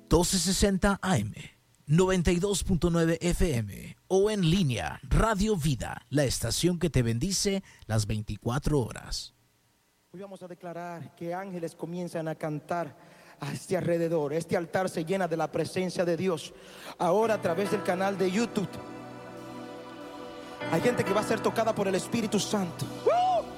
1260 AM, 92.9 FM o en línea Radio Vida, la estación que te bendice las 24 horas. Hoy vamos a declarar que ángeles comienzan a cantar a este alrededor. Este altar se llena de la presencia de Dios. Ahora a través del canal de YouTube hay gente que va a ser tocada por el Espíritu Santo.